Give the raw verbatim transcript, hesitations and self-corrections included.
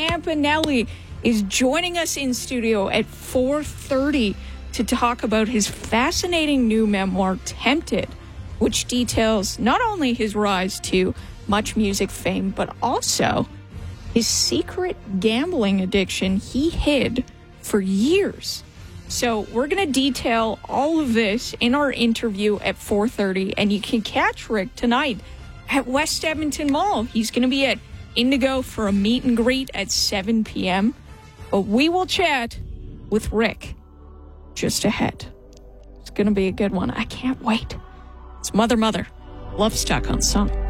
Campanelli is joining us in studio at four thirty to talk about his fascinating new memoir, Tempted, which details not only his rise to much music fame, but also his secret gambling addiction he hid for years. So we're going to detail all of this in our interview at four thirty, and you can catch Rick tonight at West Edmonton Mall. He's going to be at Indigo for a meet and greet at seven p.m. But we will chat with Rick just ahead. It's going to be a good one. I can't wait. It's Mother Mother, Love Stuck on Song.